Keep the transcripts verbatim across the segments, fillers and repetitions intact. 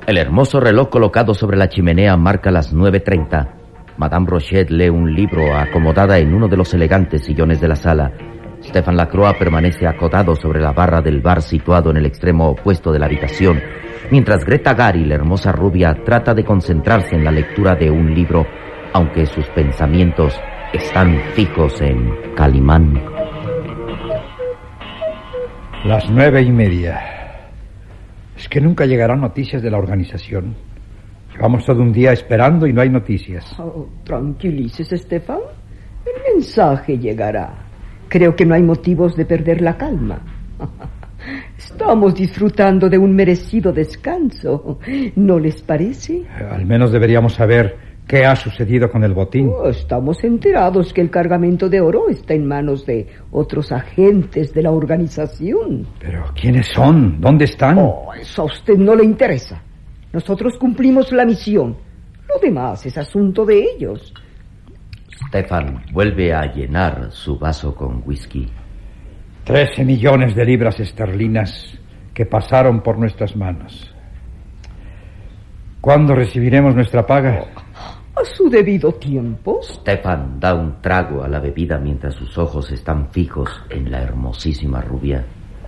El hermoso reloj colocado sobre la chimenea marca las nueve treinta. Madame Rochet lee un libro acomodada en uno de los elegantes sillones de la sala. Stéphane Lacroix permanece acotado sobre la barra del bar situado en el extremo opuesto de la habitación, mientras Greta Gary, la hermosa rubia, trata de concentrarse en la lectura de un libro, aunque sus pensamientos están fijos en Calimán. Las nueve y media. Es que nunca llegarán noticias de la organización. Llevamos todo un día esperando y no hay noticias. Oh, tranquilícese, Stéphane. El mensaje llegará. Creo que no hay motivos de perder la calma. Estamos disfrutando de un merecido descanso. ¿No les parece? Al menos deberíamos saber qué ha sucedido con el botín. Oh, estamos enterados que el cargamento de oro está en manos de otros agentes de la organización. ¿Pero quiénes son? ¿Dónde están? Oh, eso a usted no le interesa. Nosotros cumplimos la misión. Lo demás es asunto de ellos. Stéphane vuelve a llenar su vaso con whisky. Trece millones de libras esterlinas que pasaron por nuestras manos. ¿Cuándo recibiremos nuestra paga? A su debido tiempo. Stéphane da un trago a la bebida mientras sus ojos están fijos en la hermosísima rubia.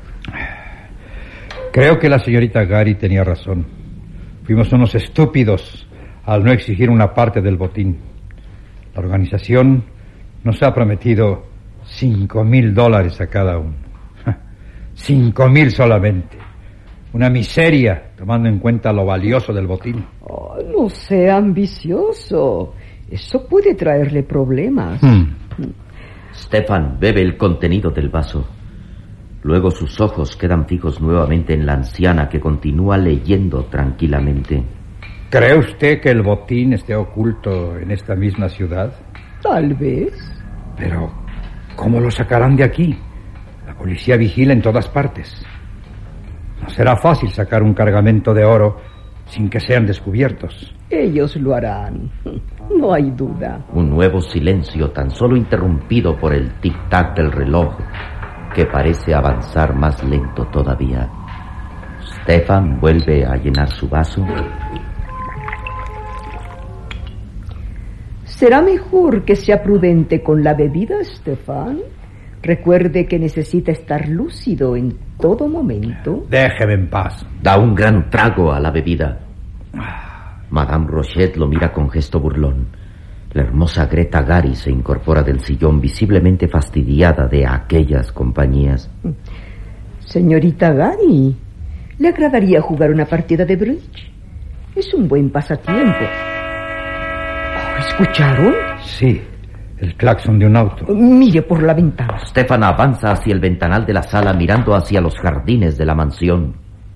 Creo que la señorita Gary tenía razón. Fuimos unos estúpidos al no exigir una parte del botín. La organización nos ha prometido cinco mil dólares a cada uno. Cinco mil solamente. Una miseria, tomando en cuenta lo valioso del botín. Oh, no sea ambicioso. Eso puede traerle problemas. Hmm. Stéphane bebe el contenido del vaso. Luego sus ojos quedan fijos nuevamente en la anciana, que continúa leyendo tranquilamente. ¿Cree usted que el botín esté oculto en esta misma ciudad? Tal vez. Pero, ¿cómo lo sacarán de aquí? La policía vigila en todas partes. No será fácil sacar un cargamento de oro sin que sean descubiertos. Ellos lo harán. No hay duda. Un nuevo silencio, tan solo interrumpido por el tic-tac del reloj, que parece avanzar más lento todavía. Stéphane vuelve a llenar su vaso. Será mejor que sea prudente con la bebida, Stéphane. Recuerde que necesita estar lúcido en todo momento. Déjeme en paz. Da un gran trago a la bebida. Madame Rochet lo mira con gesto burlón. La hermosa Greta Gary se incorpora del sillón, visiblemente fastidiada de aquellas compañías. Señorita Gary, ¿le agradaría jugar una partida de bridge? Es un buen pasatiempo. Oh, ¿escucharon? Sí, el claxon de un auto. Mire por la ventana. Stéphane avanza hacia el ventanal de la sala, mirando hacia los jardines de la mansión.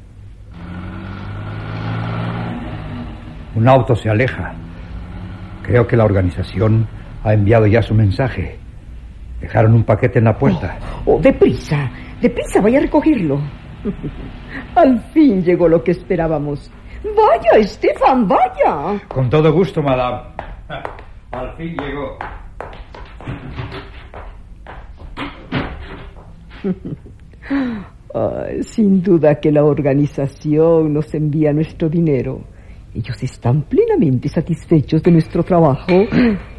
Un auto se aleja. Creo que la organización ha enviado ya su mensaje. Dejaron un paquete en la puerta. Oh, oh, deprisa, deprisa, vaya a recogerlo. Al fin llegó lo que esperábamos. Vaya, Stéphane, vaya. Con todo gusto, madame. Al fin llegó. Ay, sin duda que la organización nos envía nuestro dinero. Ellos están plenamente satisfechos de nuestro trabajo.